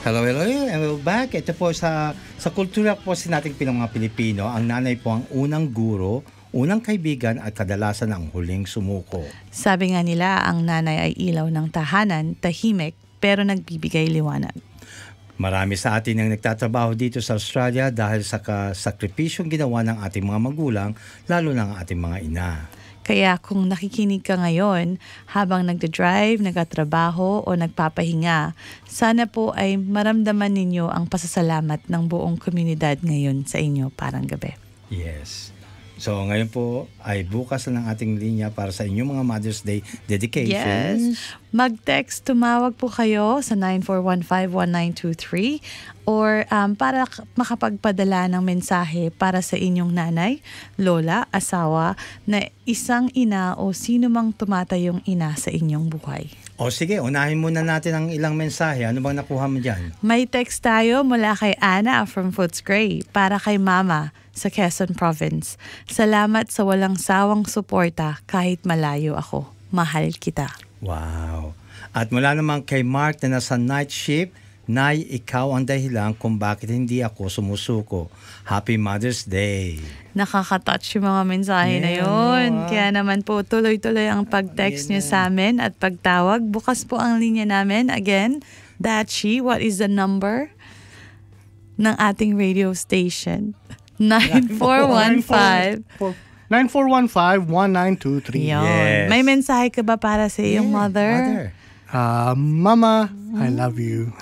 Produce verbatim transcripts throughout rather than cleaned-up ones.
Hello, hello, and we're back. Ito po sa sa kultura po si nating pinang mga Pilipino, ang nanay po ang unang guro, unang kaibigan at kadalasan ang huling sumuko. Sabi nga nila, ang nanay ay ilaw ng tahanan, tahimik, pero nagbibigay liwanag. Marami sa atin ang nagtatrabaho dito sa Australia dahil sa sakripisyong ginawa ng ating mga magulang, lalo ng ating mga ina. Kaya kung nakikinig ka ngayon habang nagdadrive, nagtatrabaho o nagpapahinga, sana po ay maramdaman ninyo ang pasasalamat ng buong komunidad ngayon sa inyo parang gabi. Yes. So ngayon po ay bukas na ng ating linya para sa inyong mga Mother's Day dedications. Yes. Mag-text, tumawag po kayo sa nine four one five one nine two three or um, para makapagpadala ng mensahe para sa inyong nanay, lola, asawa na isang ina o sino mang tumatayong ina sa inyong buhay. O sige, unahin muna natin ang ilang mensahe. Ano bang nakuha mo dyan? May text tayo mula kay Anna from Footscray para kay Mama sa Quezon Province. Salamat sa walang sawang suporta kahit malayo ako. Mahal kita. Wow. At mula naman kay Mark na nasa night shift, Nay, ikaw ang dahilan kung bakit hindi ako sumusuko. Happy Mother's Day. Nakaka-touch yung mga mensahe yeah, na yun. No, ah. Kaya naman po, tuloy-tuloy ang pag-text yeah, nyo sa amin at pagtawag. Bukas po ang linya namin. Again, Dachi, what is the number ng ating radio station? nine four one five nine four one five one nine two three. Yes. May mensahe ka ba para sa iyong yeah, mother? mother? Uh, Mama, I love you.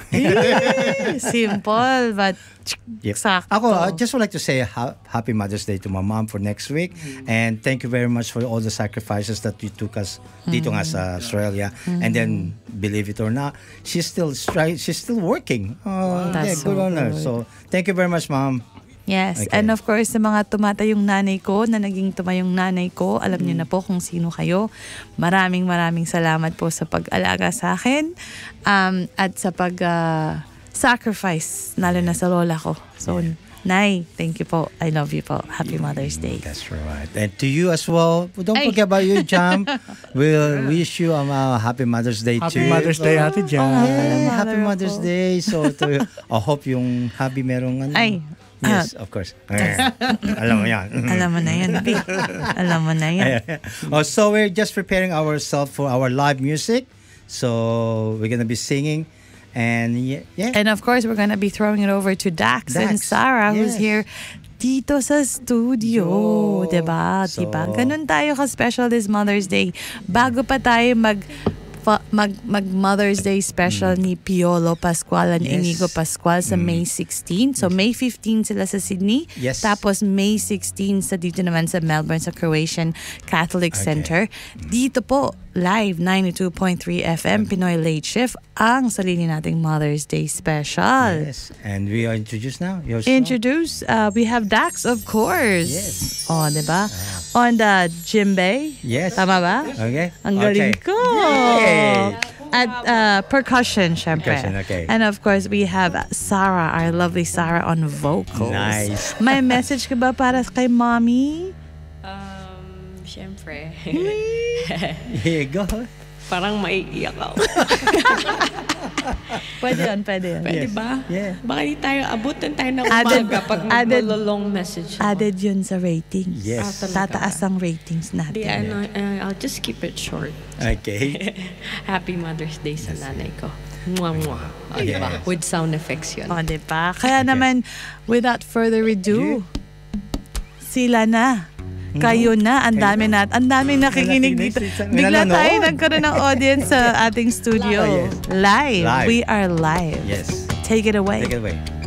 Simple, but yep. sakto. Ako, I just would like to say ha- Happy Mother's Day to my mom for next week. Mm-hmm. And thank you very much for all the sacrifices that you took us mm-hmm. dito nga sa Australia. Mm-hmm. And then, believe it or not, she's still stri- she's still working. Oh, That's yeah, so good on her. good. So, thank you very much, Mom. Yes, okay. And of course, sa mga tumatayong nanay ko, na naging tumayong nanay ko, alam niyo na po kung sino kayo. Maraming maraming salamat po sa pag-alaga sa akin um, at sa pag-sacrifice, uh, lalo na sa lola ko. So, yeah. Nay, thank you po. I love you po. Happy Mother's Day. That's right. And to you as well, don't Ay. forget about you, Jam. We'll wish you a um, uh, Happy Mother's Day happy too. Happy Mother's Day, Ate Jam. Oh, yeah, happy Mother's Day. So, to, I hope yung hubby merong ano. Ay. Yes, of course. Alam mo yan. Alam mo na yan, B. Alam mo na yan. Oh, so we're just preparing ourselves for our live music. So we're gonna be singing. And yeah, yeah. And of course, we're gonna be throwing it over to Dax, Dax. and Sarah, yes. who's here dito sa studio. Yo. Diba? So, diba? Ganun tayo ka-special this Mother's Day. Bago pa tayo mag... Mag, mag Mother's Day special mm. ni Piolo Pascual and yes. Inigo Pascual sa mm. May sixteenth. So May fifteenth sila sa Sydney. Yes. Tapos May sixteenth sa dito naman sa Melbourne sa Croatian Catholic okay. Center. Dito po live ninety-two point three F M Pinoy Late Shift ang sarili nating Mother's Day special. Yes. And we are introduced now. Yourself. Introduce uh, we have Dax of course. Yes. Oh, diba? Uh, On the djembe. Yes. Tama ba? Okay. Ang galing okay. ko. Yay! At uh, percussion, syempre. Percussion, okay. And of course, we have Sarah, our lovely Sarah on vocals. Nice. May message ka ba para kay mommy? Um, syempre. Here you go. Parang maiiyak ako. Pwede yun, pwede yun. Pwede yes. ba? Yeah. Baka di tayo abutan tayo ng added, umaga pag mag-long message ako. Added yun sa ratings. Yes. Ah, tataas ang ratings natin. Di, ano, uh, I'll just keep it short. Okay. Happy Mother's Day sa nanay ko. Mwah, mwah. O, yes. diba? With sound effects yun. O, diba? Kaya naman, without further ado, sila na. Kayo na, ang dami na, ang daming nakikinig dito. Bigla tayo nagkaroon ng audience sa ating studio. Oh, yes. Live. live. We are live. Yes. Take it away. Take it away.